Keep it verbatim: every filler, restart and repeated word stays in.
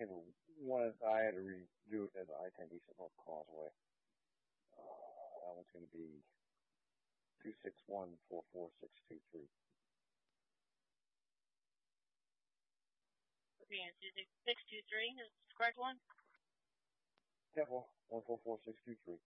can one. I had to redo it at the I ten East North Causeway. Uh, that one's going to be two six one four four six two three. Okay, and six two three is the correct one? Yeah, well, one four four six two three.